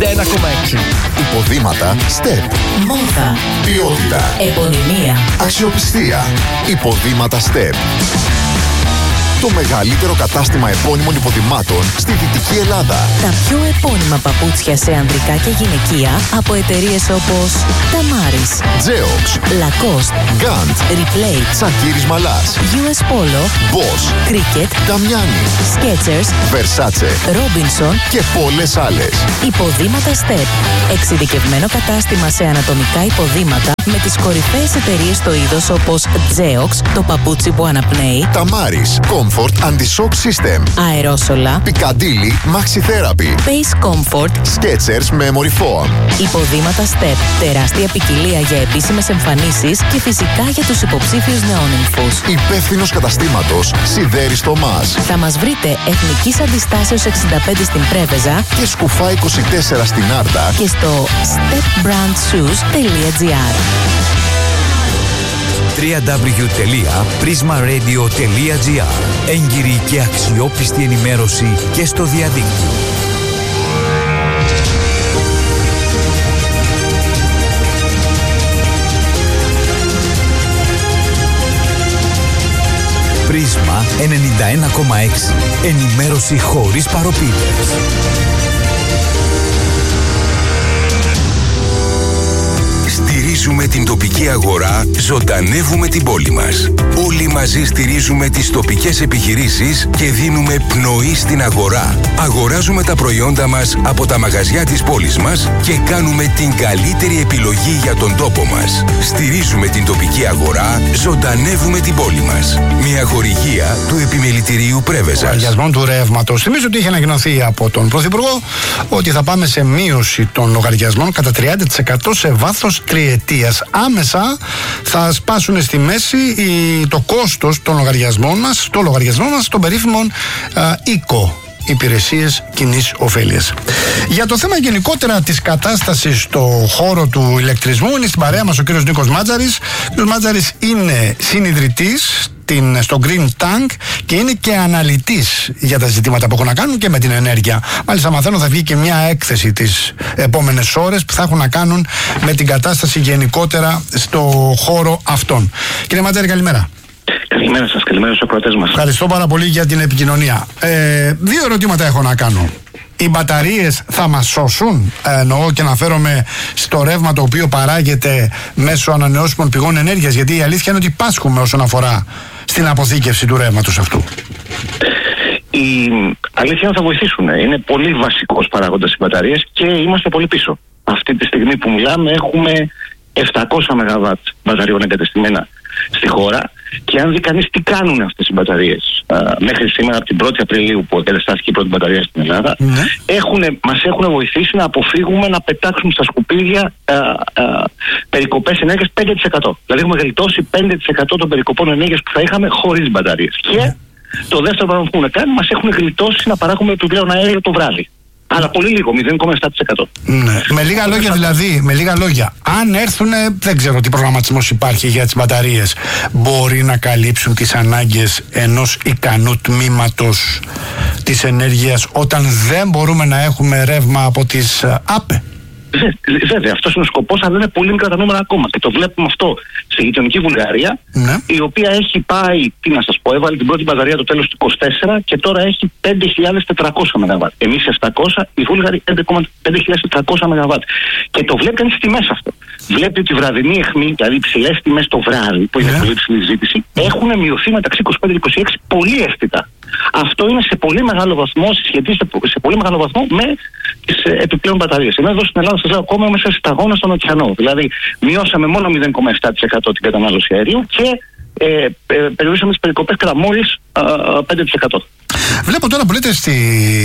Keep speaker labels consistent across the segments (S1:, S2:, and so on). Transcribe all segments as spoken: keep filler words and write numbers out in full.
S1: ένα κόμμα έξι.
S2: Υποδήματα Step.
S3: Μόδα.
S2: Ποιότητα.
S3: Επωνυμία.
S2: Αξιοπιστία. Υποδήματα Step. Το μεγαλύτερο κατάστημα επώνυμων υποδημάτων στη Δυτική Ελλάδα.
S3: Τα πιο επώνυμα παπούτσια σε ανδρικά και γυναικεία από εταιρείες όπως Tamaris,
S2: Geox,
S3: Lacoste,
S2: Gant,
S3: Replay,
S2: Τσακίρις Μαλάς,
S3: γιου ες Polo,
S2: Bosch,
S3: Cricket,
S2: Damiani,
S3: Skechers,
S2: Versace
S3: Robinson
S2: και πολλές άλλες.
S3: Υποδήματα Step. Εξειδικευμένο κατάστημα σε ανατομικά υποδήματα με τις κορυφαίες εταιρείες στο είδος όπως Geox, το παπούτσι που αναπνέει,
S2: Tamaris, Comfort Anti-Shock System,
S3: αερόσολα,
S2: Piccadilly Maxi Therapy,
S3: Pace Comfort,
S2: Skechers Memory Foam.
S3: Υποδήματα Step. Τεράστια ποικιλία για επίσημες εμφανίσεις και φυσικά για τους υποψήφιους νεόνυμφους.
S2: Υπεύθυνος καταστήματος Σιδέρης Θωμάς
S3: Θα μας βρείτε Εθνικής Αντιστάσεως εξήντα πέντε στην Πρέβεζα
S2: και Σκουφά είκοσι τέσσερα στην Άρτα
S3: και στο step brand shoes τελεία gr.
S4: double-u double-u double-u τελεία prisma radio τελεία gr. Έγκυρη και αξιόπιστη ενημέρωση και στο διαδίκτυο. Πρίσμα ενενήντα ένα κόμμα έξι. Ενημέρωση χωρίς παροπίδες.
S5: Στηρίζουμε την τοπική αγορά, ζωντανεύουμε την πόλη μας. Όλοι μαζί στηρίζουμε τις τοπικές επιχειρήσεις και δίνουμε πνοή στην αγορά. Αγοράζουμε τα προϊόντα μας από τα μαγαζιά της πόλης μας και κάνουμε την καλύτερη επιλογή για τον τόπο μας. Στηρίζουμε την τοπική αγορά, ζωντανεύουμε την πόλη μας. Μια χορηγία του Επιμελητηρίου Πρέβεζας.
S6: Λογαριασμών του ρεύματος. Θυμίζω ότι είχε ανακοινωθεί από τον Πρωθυπουργό ότι θα πάμε σε μείωση των λογαριασμών κατά τριάντα τοις εκατό σε βάθος τριετίας. Άμεσα θα σπάσουν στη μέση η, το κόστος των λογαριασμών μας, το λογαριασμό μας των περίφημων οίκο. Υπηρεσίες κοινής ωφέλειας. Για το θέμα γενικότερα της κατάστασης στο χώρο του ηλεκτρισμού είναι στην παρέα μας ο κύριος Νίκος Μάτζαρης. Ο κύριος Μάτζαρης είναι συνιδρυτής στο Green Tank και είναι και αναλυτής για τα ζητήματα που έχουν να κάνουν και με την ενέργεια. Μάλιστα μαθαίνω θα βγει και μια έκθεση τις επόμενες ώρες που θα έχουν να κάνουν με την κατάσταση γενικότερα στο χώρο αυτόν. Κύριε Μάτζαρη, καλημέρα.
S7: Καλημέρα σας, καλημέρα στους ακροατές μας.
S6: Ευχαριστώ πάρα πολύ για την επικοινωνία. Ε, δύο ερωτήματα έχω να κάνω. Οι μπαταρίες θα μας σώσουν? Ε, εννοώ και αναφέρομαι στο ρεύμα το οποίο παράγεται μέσω ανανεώσιμων πηγών ενέργειας, γιατί η αλήθεια είναι ότι πάσχουμε όσον αφορά στην αποθήκευση του ρεύματος αυτού.
S7: Η αλήθεια είναι ότι θα βοηθήσουν. Είναι πολύ βασικός παράγοντας οι μπαταρίες και είμαστε πολύ πίσω. Αυτή τη στιγμή που μιλάμε έχουμε επτακόσια μεγαβάτ μπαταριών εγκατεστημένα στη χώρα και αν δει κανείς τι κάνουν αυτές οι μπαταρίες α, μέχρι σήμερα από την πρώτη Απριλίου που εγκαταστάθηκε η πρώτη μπαταρία στην Ελλάδα, ναι. έχουν, μας έχουν βοηθήσει να αποφύγουμε να πετάξουμε στα σκουπίδια α, α, περικοπές ενέργειας πέντε τοις εκατό. Δηλαδή έχουμε γλιτώσει πέντε τοις εκατό των περικοπών ενέργειας που θα είχαμε χωρίς μπαταρίες. Ναι. Και το δεύτερο πράγμα που έχουν κάνει, μας έχουν γλιτώσει να παράγουμε επιπλέον αέριο το βράδυ. Αλλά πολύ λίγο, μηδέν κόμμα επτά τοις εκατό.
S6: Ναι. Με λίγα λόγια δηλαδή, με λίγα λόγια, αν έρθουν, δεν ξέρω τι προγραμματισμός υπάρχει για τις μπαταρίες, μπορεί να καλύψουν τις ανάγκες ενός ικανού τμήματος της ενέργειας όταν δεν μπορούμε να έχουμε ρεύμα από τις ΑΠΕ?
S7: Βέβαια, αυτό είναι ο σκοπός, αλλά είναι πολύ μικρά τα νούμερα ακόμα. Και το βλέπουμε αυτό στη γειτονική Βουλγαρία, ναι. η οποία έχει πάει, τι να σας πω, έβαλε την πρώτη μπαταρία το τέλος του είκοσι τέσσερα και τώρα έχει πέντε χιλιάδες τετρακόσια μεγαβάτ. Εμείς επτακόσια, οι Βούλγαροι πέντε χιλιάδες τετρακόσια μεγαβάτ. Και το βλέπει κανείς στις τιμές αυτό. Βλέπει ότι η βραδινή αιχμή, δηλαδή οι ψηλές τιμές το βράδυ, που είναι yeah. πολύ ψηλή ζήτηση, έχουν μειωθεί μεταξύ είκοσι πέντε και είκοσι έξι πολύ αίσθητα. Αυτό είναι σε πολύ μεγάλο βαθμό, συσχετίζεται σε πολύ μεγάλο βαθμό με τις επιπλέον μπαταρίες. Ενώ εδώ στην Ελλάδα, σας λέω, ακόμα μέσα στη σταγόνα στον ωκεανό. Δηλαδή, μειώσαμε μόνο μηδέν κόμμα επτά τοις εκατό την κατανάλωση αερίου και ε, ε, περιορίσαμε τις περικοπές κατά μόλις πέντε τοις εκατό.
S6: Βλέπω τώρα που λέτε στη,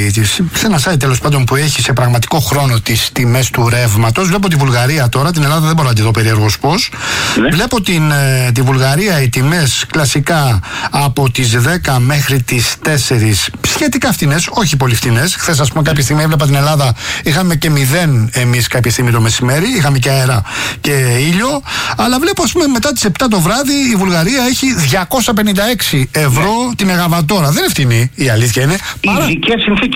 S6: σε ένα site τέλος πάντων που έχει σε πραγματικό χρόνο τις τιμές του ρεύματος. Βλέπω τη Βουλγαρία τώρα, την Ελλάδα δεν μπορώ να τη δω περίεργος πώς. Ναι. Βλέπω την, τη Βουλγαρία οι τιμές κλασικά από τις δέκα μέχρι τις τέσσερις σχετικά φτηνές, όχι πολύ φτηνές. Χθες, ας πούμε, κάποια στιγμή έβλεπα την Ελλάδα, είχαμε και μηδέν εμείς κάποια στιγμή το μεσημέρι, είχαμε και αέρα και ήλιο. Αλλά βλέπω, ας πούμε, μετά τις επτά το βράδυ η Βουλγαρία έχει διακόσια πενήντα έξι ευρώ ναι. τη μεγαβατόρα. Δεν είναι φτηνή, η αλήθεια είναι.
S7: Ειδικές συνθήκες.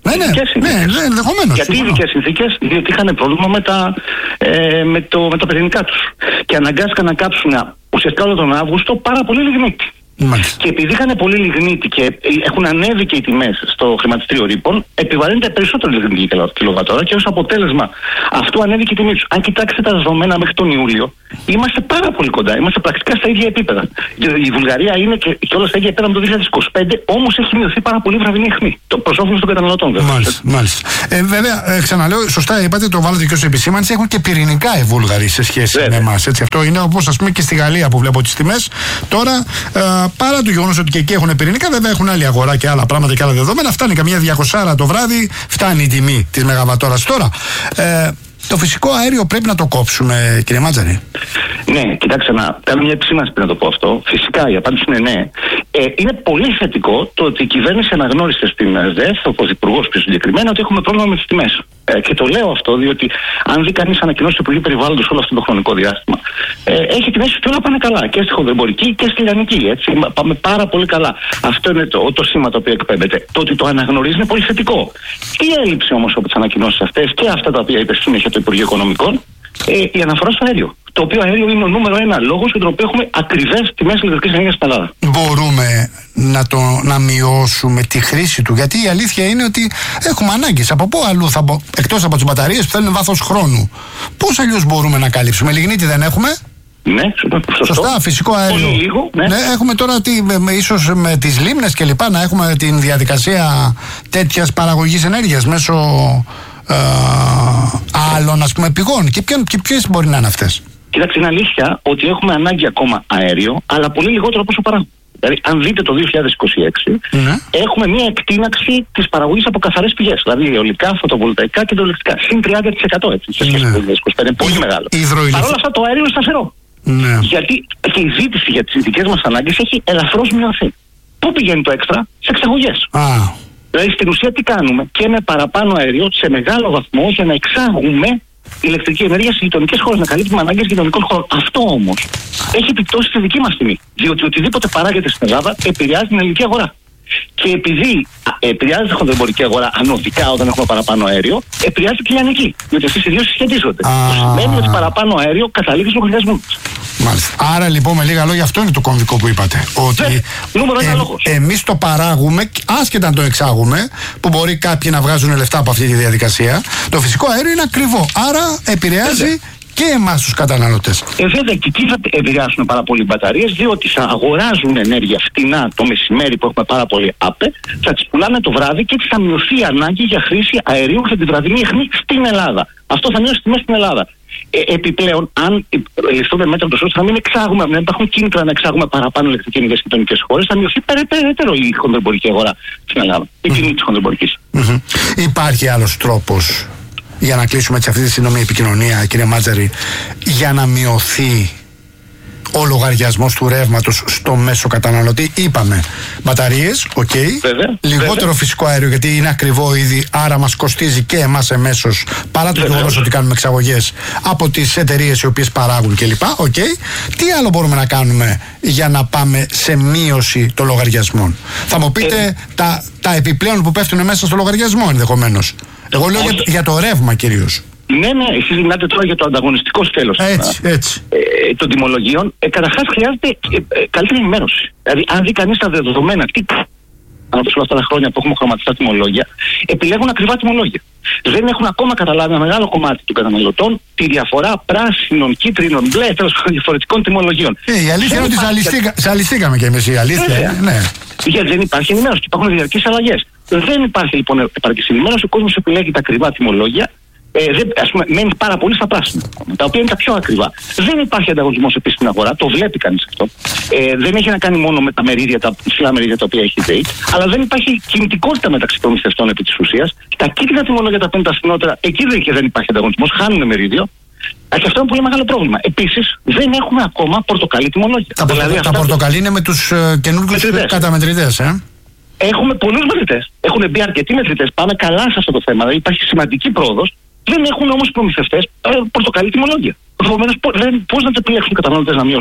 S6: Ναι, ναι, ναι, ναι, ενδεχομένως.
S7: Γιατί ειδικές συνθήκες? Διότι είχαν πρόβλημα με τα, ε, με το, με τα πυρηνικά τους. Και αναγκάστηκαν να κάψουν ουσιαστικά όλο τον Αύγουστο πάρα πολύ λιγνίτη. Μάλιστα. Και επειδή είχαν πολύ λιγνίτη και έχουν ανέβει και οι τιμές στο χρηματιστήριο ρήπων, επιβαρύνεται περισσότερο λιγνίτη κιλοβατόρα και ως αποτέλεσμα αυτού ανέβηκε η τιμή τους. Αν κοιτάξετε τα δεδομένα μέχρι τον Ιούλιο, είμαστε πάρα πολύ κοντά. Είμαστε πρακτικά στα ίδια επίπεδα. Η Βουλγαρία είναι και, και όλα στα ίδια επίπεδα με το δύο χιλιάδες είκοσι πέντε, όμως έχει μειωθεί πάρα πολύ η βραδινή αιχμή. Το προς όφελος των καταναλωτών, βέβαια.
S6: Μάλιστα. μάλιστα. Ε, βέβαια, ε, ξαναλέω, σωστά είπατε, το βάλατε και ως επισήμανση, έχουν και πυρηνικά οι Βούλγαροι σε σχέση βέβαια. με εμάς. Αυτό είναι όπως ας πούμε και στη Γαλλία που βλέπω τις τιμές. Τώρα, ε, παρά το γεγονός ότι και εκεί έχουν πυρηνικά, βέβαια έχουν άλλη αγορά και άλλα πράγματα και άλλα δεδομένα. Φτάνει καμιά διακόσια το βράδυ, φτάνει η τιμή της μεγαβατόρας. Τώρα, ε, το φυσικό αέριο πρέπει να το κόψουμε, κύριε Μάτζαρη?
S7: Ναι, κοιτάξτε να κάνω μια επισήμανση πριν να το πω αυτό. Φυσικά η απάντηση είναι ναι. Ε, είναι πολύ θετικό το ότι η κυβέρνηση αναγνώρισε στην ΔΕΘ, ο Πρωθυπουργός πιο συγκεκριμένα, ότι έχουμε πρόβλημα με τις τιμές. Ε, και το λέω αυτό διότι αν δει κανείς ανακοινώσεις του Υπουργείου Περιβάλλοντος όλο αυτό το χρονικό διάστημα, ε, έχει την αίσθηση ότι όλα πάνε καλά και στη χονδρεμπορική και στη λιανική. Έτσι. Πάμε πάρα πολύ καλά. Αυτό είναι το, το σήμα το οποίο εκπέμπεται. Το ότι το αναγνωρίζει είναι πολύ θετικό. Τι έλειψε όμως από τις ανακοινώσεις αυτές και αυτά τα οποία είπε συνέχεια το Υπουργείο Οικονομικών, ε, η αναφορά στο αέριο. Το οποίο αέριο είναι ο νούμερο ένα λόγος για τον οποίο έχουμε ακριβές τιμές ηλεκτρικής ενέργειας στην Ελλάδα.
S6: Μπορούμε να, το, να μειώσουμε τη χρήση του, γιατί η αλήθεια είναι ότι έχουμε ανάγκες. Από πού αλλού θα μπο... εκτός από τις μπαταρίες που θέλουν βάθος χρόνου. Πώς αλλιώς μπορούμε να καλύψουμε? Λιγνίτη δεν έχουμε?
S7: Ναι, σωστό.
S6: Σωστά, φυσικό αέριο.
S7: Πολύ λίγο, ναι.
S6: Ναι, έχουμε τώρα τι, με, με, ίσως με τις λίμνες και λοιπά να έχουμε την διαδικασία τέτοιας παραγωγής ενέργειας μέσω ε, άλλων ας πούμε πηγών. Και, και ποιες μπορεί να είναι αυτές?
S7: Κοιτάξτε, είναι αλήθεια ότι έχουμε ανάγκη ακόμα αέριο, αλλά πολύ λιγότερο από όσο παράγουμε. Δηλαδή, αν δείτε το δύο χιλιάδες είκοσι έξι, mm-hmm. έχουμε μια εκτείναξη της παραγωγής από καθαρές πηγές. Δηλαδή, αιωλικά, φωτοβολταϊκά και υδροηλεκτρικά. Συν τριάντα τοις εκατό έτσι, σε σχέση με το δύο χιλιάδες είκοσι πέντε. Είναι πολύ μεγάλο. Παρ' όλα αυτά, το αέριο είναι σταθερό. Mm-hmm. Γιατί και η ζήτηση για τις δικές μας ανάγκες έχει ελαφρώς μειωθεί. Πού πηγαίνει το έξτρα? Σε εξαγωγές. Ah. Δηλαδή, στην ουσία, τι κάνουμε? Και με παραπάνω αέριο σε μεγάλο βαθμό για να εξάγουμε ηλεκτρική ενέργεια σε γειτονικές χώρες, να καλύπτουμε ανάγκες γειτονικών χώρων. Αυτό όμως έχει επιπτώσει στη δική μας τιμή. Διότι οτιδήποτε παράγεται στην Ελλάδα επηρεάζει την ελληνική αγορά. Και επειδή επηρεάζει τη χονδρεμπορική αγορά ανωδικά όταν έχουμε παραπάνω αέριο, επηρεάζει και η λιανική. Διότι αυτές οι δύο συσχετίζονται. Ah. Το σημαίνει ότι παραπάνω αέριο καταλήγει στον λογαριασμό μας.
S6: Μάλιστα. Άρα λοιπόν με λίγα λόγια αυτό είναι το κομβικό που είπατε. Ότι
S7: ναι, νούμερο ένα λόγος.
S6: Εμείς το παράγουμε, άσχετα αν το εξάγουμε, που μπορεί κάποιοι να βγάζουν λεφτά από αυτή τη διαδικασία, το φυσικό αέριο είναι ακριβό. Άρα επηρεάζει Βέβαια. και εμάς τους καταναλωτές.
S7: Ε, βέβαια, και τι θα επηρεάσουν πάρα πολύ οι μπαταρίες, διότι θα αγοράζουν ενέργεια φτηνά το μεσημέρι που έχουμε πάρα πολύ άπε, θα τις πουλάνε το βράδυ και έτσι θα μειωθεί η ανάγκη για χρήση αερίου για την βραδινή αιχμή στην Ελλάδα. Αυτό θα μειώσει τιμές στην Ελλάδα. Ε, επιπλέον, αν ληφθούν μέτρα ώστε να μην εξάγουμε, να υπάρχουν κίνητρα να εξάγουμε παραπάνω ηλεκτρική ενέργεια στις γειτονικές χώρες, θα μειωθεί περαιτέρω η χονδρεμπορική αγορά στην Ελλάδα. Η τιμή mm-hmm. της χονδρεμπορικής.
S6: Mm-hmm. Υπάρχει άλλος τρόπος, για να κλείσουμε έτσι αυτή τη σύντομη επικοινωνία, κύριε Μάτζαρη, για να μειωθεί ο λογαριασμός του ρεύματος στο μέσο καταναλωτή? Είπαμε μπαταρίες, οκ. Okay. Λιγότερο βέβαια. Φυσικό αέριο, γιατί είναι ακριβό ήδη, άρα μας κοστίζει και εμάς εμέσως, παρά το γεγονός ότι κάνουμε εξαγωγές από τις εταιρείες οι οποίες παράγουν κλπ. Οκ. Okay. Τι άλλο μπορούμε να κάνουμε για να πάμε σε μείωση των λογαριασμών? Θα μου πείτε ε... τα, τα επιπλέον που πέφτουν μέσα στο λογαριασμό ενδεχομένως. Εγώ λέω για, για το ρεύμα κυρίως.
S7: Ναι, ναι, εσείς μιλάτε τώρα για το ανταγωνιστικό σκέλος
S6: έτσι.
S7: Ε, των τιμολογίων. Ε, καταρχάς χρειάζεται ε, ε, καλύτερη ενημέρωση. Δηλαδή, αν δει κανείς τα δεδομένα, τι ανά όλα αυτά τα χρόνια που έχουμε χρωματιστά τιμολόγια, επιλέγουν ακριβά τιμολόγια. Δεν έχουν ακόμα καταλάβει ένα μεγάλο κομμάτι των καταναλωτών τη διαφορά πράσινων, κίτρινων, μπλε, τέλος πάντων διαφορετικών τιμολογίων.
S6: Ε, η αλήθεια είναι ότι ζαλιστήκαμε κι εμείς, η αλήθεια. Ε, ναι.
S7: Γιατί δεν υπάρχει ενημέρωση και υπάρχουν διαρκείς αλλαγές. Δεν υπάρχει λοιπόν επαρκής ενημέρωση, ο κόσμος επιλέγει τα ακριβά τιμολόγια. Ε, δεν, ας πούμε, μένει πάρα πολύ στα πράσινα, τα οποία είναι τα πιο ακριβά. Δεν υπάρχει ανταγωνισμός επίσης στην αγορά, το βλέπει κανείς αυτό. Ε, δεν έχει να κάνει μόνο με τα μερίδια, τα ψηλά μερίδια τα οποία έχει η ΔΕΗ, αλλά δεν υπάρχει κινητικότητα μεταξύ προμηθευτών επί της ουσίας. Τα κίτρινα τιμολόγια τα πέντε φθηνότερα, εκεί δεν, δεν υπάρχει ανταγωνισμός, χάνουν μερίδιο. Και αυτό είναι πολύ μεγάλο πρόβλημα. Επίσης, δεν έχουμε ακόμα πορτοκαλί τιμολόγια.
S6: Τα, δηλαδή, τα αυτά... πορτοκαλί είναι με τους uh, καινούργιους καταμετρητές, ε?
S7: Έχουμε πολλούς μετρητές. Έχουν μπει αρκετοί μετρητές. Πάμε καλά σε αυτό το θέμα. Δηλαδή, υπάρχει σημαντική πρόοδος. Δεν έχουν όμως προμηθευτές ε, πορτοκαλί τιμολόγια. Επομένως, πώς να τα επιλέξουν οι καταναλωτές να μειώσουν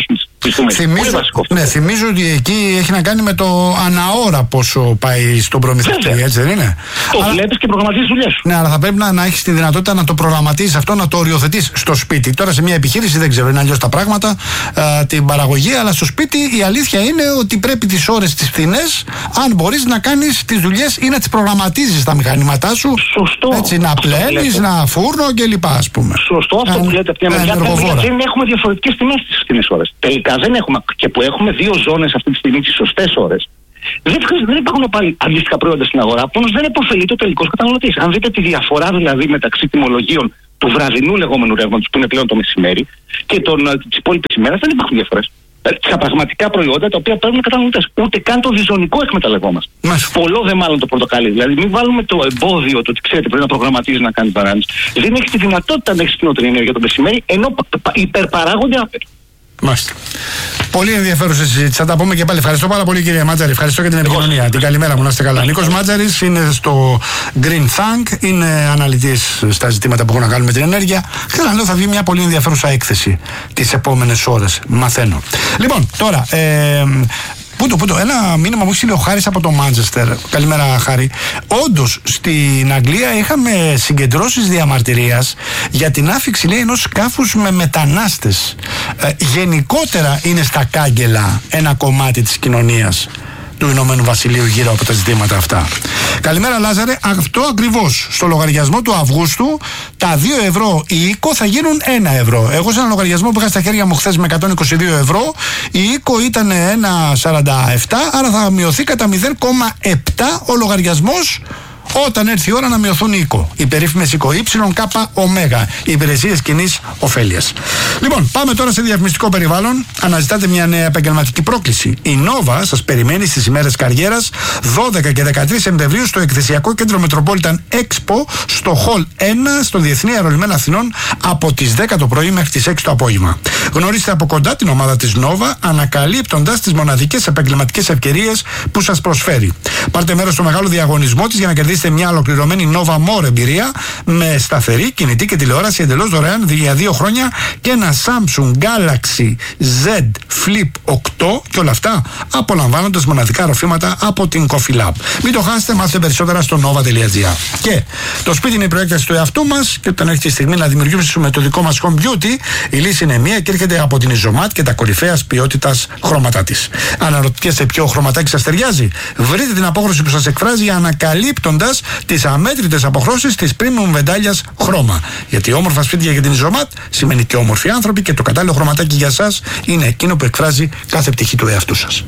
S6: Θυμίζω, ναι, θυμίζω ότι εκεί έχει να κάνει με το αναώρα πόσο πάει στον προμηθευτή, έτσι δεν είναι?
S7: Το βλέπεις και προγραμματίζεις δουλειές σου.
S6: Ναι, αλλά θα πρέπει να, να έχεις τη δυνατότητα να το προγραμματίσεις αυτό, να το οριοθετείς στο σπίτι. Τώρα σε μια επιχείρηση δεν ξέρω, είναι αλλιώς τα πράγματα, α, την παραγωγή, αλλά στο σπίτι η αλήθεια είναι ότι πρέπει τις ώρες τις φθηνές, αν μπορείς να κάνεις τις δουλειές ή να τις προγραμματίζεις τα μηχανήματά σου.
S7: Σωστό.
S6: Έτσι, να πλένεις, να φούρνο κλπ. Ας πούμε.
S7: Σωστό, αυτό που λέτε από μια μεριά. Δεν έχουμε διαφορετικές τιμές στις φθηνές ώρες. Τελικά δεν έχουμε, και που έχουμε δύο ζώνες αυτή τη στιγμή στις σωστές ώρες. Δεν, δεν υπάρχουν πάλι αντίστοιχα προϊόντα στην αγορά, που όμως δεν επωφελείται ο τελικός καταναλωτής. Αν δείτε τη διαφορά δηλαδή μεταξύ τιμολογίων του βραδινού λεγόμενου ρεύματος, που είναι πλέον το μεσημέρι, και τη υπόλοιπη ημέρα, δεν υπάρχουν διαφορές. Στα πραγματικά προϊόντα τα οποία παίρνουν οι καταναλωτές. Ούτε καν το διζωνικό εκμεταλλευόμαστε. Πολλό δε μάλλον το πορτοκάλι. Δηλαδή, μην βάλουμε το εμπόδιο το ότι ξέρετε πρέπει να προγραμματίζει να κάνει παράνοιση. Δεν έχει τη δυνατότητα να έχει φθηνότερη ενέργεια το μεσημέρι, ενώ υπερπαράγονται άπειρα.
S6: Μάλιστα. Πολύ ενδιαφέρουσα συζήτηση. Θα τα πούμε και πάλι. Ευχαριστώ πάρα πολύ, κύριε Μάτζαρη. Ευχαριστώ για την επικοινωνία. Την καλημέρα μου, να είστε καλά. Νίκος Μάτζαρης είναι στο Green Thank, είναι αναλυτής στα ζητήματα που έχουν να κάνουν με την ενέργεια. Ξαναλέω, θα βγει μια πολύ ενδιαφέρουσα έκθεση τις επόμενες ώρες. Μαθαίνω. Λοιπόν, τώρα. Ε, Πούτο, πούτο, ένα μήνυμα μου έχει στείλει ο Χάρης από το Μάντσεστερ. Καλημέρα, Χάρη. Όντως, στην Αγγλία είχαμε συγκεντρώσεις διαμαρτυρίας για την άφιξη, λέει, ενός σκάφους με μετανάστες. Ε, γενικότερα είναι στα κάγκελα ένα κομμάτι της κοινωνίας του Ηνωμένου Βασιλείου γύρω από τα ζητήματα αυτά. Καλημέρα, Λάζαρε. Αυτό ακριβώς. Στο λογαριασμό του Αυγούστου τα δύο ευρώ η οίκο θα γίνουν ένα ευρώ. Εγώ σε ένα λογαριασμό που είχα στα χέρια μου χθες με εκατόν είκοσι δύο ευρώ, η οίκο ήταν ένα κόμμα σαράντα επτά, άρα θα μειωθεί κατά μηδέν κόμμα επτά ο λογαριασμός όταν έρθει η ώρα να μειωθούν οι οίκο. Οι περίφημες οίκο ΙΚΟ, οι υπηρεσίες κοινής ωφέλειας. Λοιπόν, πάμε τώρα σε διαφημιστικό περιβάλλον. Αναζητάτε μια νέα επαγγελματική πρόκληση. Η Nova σας περιμένει στις ημέρες καριέρας δώδεκα και δεκατρείς Σεπτεμβρίου στο εκθεσιακό κέντρο Metropolitan Expo, στο Hall ένα, στο Διεθνή Αερολιμένα Αθηνών, από τις δέκα το πρωί μέχρι τις έξι το απόγευμα. Γνωρίστε από κοντά την ομάδα της Nova, ανακαλύπτοντας τις μοναδικές επαγγελματικές ευκαιρίες που σας προσφέρει. Πάρτε μέρος στο μεγάλο διαγωνισμό της για να κερδίσετε μια ολοκληρωμένη Nova More εμπειρία με σταθερή, κινητή και τηλεόραση εντελώς δωρεάν για δύο χρόνια και ένα Samsung Galaxy Z Flip οκτώ, και όλα αυτά απολαμβάνοντας μοναδικά ροφήματα από την Coffee Lab. Μην το χάσετε, μάθετε περισσότερα στο nova τελεία gr. Και το σπίτι είναι η προέκταση του εαυτού μας, και όταν έρχεται η στιγμή να δημιουργήσουμε το δικό μας home beauty, η λύση είναι μία και έρχεται από την Isomat και τα κορυφαίας ποιότητας χρώματα της. Αναρωτιέστε ποιο χρωματάκι σας ταιριάζει? Βρείτε την απόχρωση που σας εκφράζει ανακαλύπτοντας τις αμέτρητες αποχρώσεις της premium βεντάλιας χρώμα. Γιατί όμορφα σπίτια για την Isomat σημαίνει και όμορφοι άνθρωποι, και το κατάλληλο χρωματάκι για σας είναι εκείνο που εκφράζει κάθε πτυχή του εαυτού σας.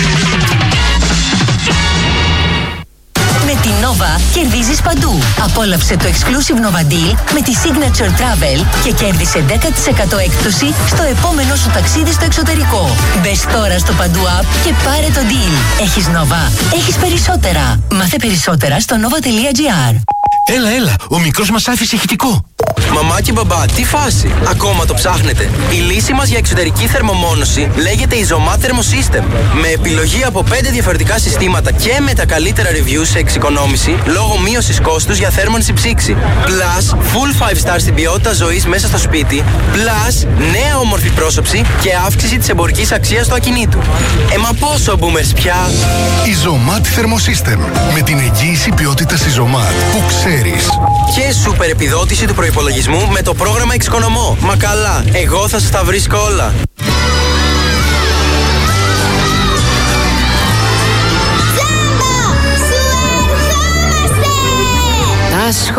S1: Με την Nova κερδίζεις παντού. Απόλαυσε το exclusive Nova Deal με τη Signature Travel και κέρδισε δέκα τοις εκατό έκπτωση στο επόμενο σου ταξίδι στο εξωτερικό. Μπες τώρα στο Παντού App και πάρε το deal. Έχεις Nova, έχεις περισσότερα. Μάθε περισσότερα στο nova τελεία gr.
S8: Έλα, έλα, ο μικρός μας άφησε ηχητικό.
S9: Μαμά και μπαμπά, τι φάση? Ακόμα το ψάχνετε? Η λύση μας για εξωτερική θερμομόνωση λέγεται Isomat Thermosystem. Με επιλογή από πέντε διαφορετικά συστήματα και με τα καλύτερα reviews σε εξοικονόμηση λόγω μείωσης κόστους για θέρμανση ψήξη. Plus, full five star στην ποιότητα ζωής μέσα στο σπίτι. Plus, νέα όμορφη πρόσωψη και αύξηση της εμπορικής αξίας του ακινήτου. Ε, μα πόσο boomers πια?
S2: Isomat Thermosystem. Με την εγγύηση ποιότητας Isomat που ξέρεις.
S9: Και σούπερ επιδότηση του προϋπολογισμού με το πρόγραμμα Εξοικονομώ. Μα καλά, εγώ θα σας τα βρίσκω όλα.